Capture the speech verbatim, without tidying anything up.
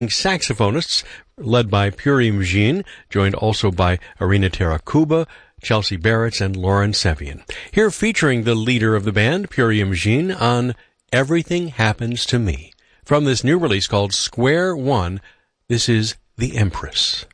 saxophonists led by Purim Jean, joined also by Irina Terakuba, Chelsea Barretts, and Lauren Sevian. Here featuring the leader of the band, Purim Jean, on Everything Happens to Me. From this new release called Square One, this is The Empress.